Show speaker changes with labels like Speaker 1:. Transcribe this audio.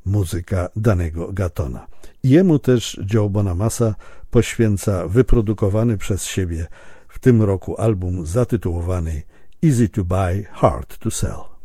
Speaker 1: muzyka danego gatona. Jemu też Joe Bonamassa poświęca wyprodukowany przez siebie w tym roku album zatytułowany Easy to Buy, Hard to Sell.